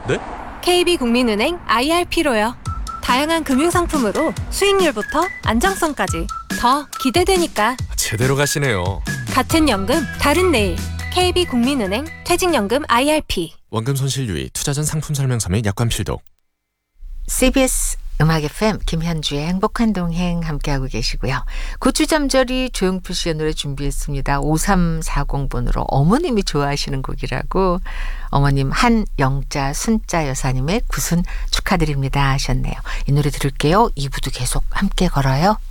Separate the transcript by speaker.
Speaker 1: 네?
Speaker 2: KB국민은행 IRP로요. 다양한 금융상품으로 수익률부터 안정성까지 더 기대되니까.
Speaker 1: 제대로 가시네요.
Speaker 2: 같은 연금 다른 내일. KB국민은행 퇴직연금 IRP.
Speaker 1: 원금 손실 유의, 투자 전 상품 설명서 및 약관 필독.
Speaker 3: CBS 음악 FM 김현주의 행복한 동행 함께하고 계시고요. 고추잠절이 조용필 씨의 노래 준비했습니다. 5340번으로 어머님이 좋아하시는 곡이라고 어머님 한영자 순자 여사님의 구순 축하드립니다 하셨네요. 이 노래 들을게요. 2부도 계속 함께 걸어요.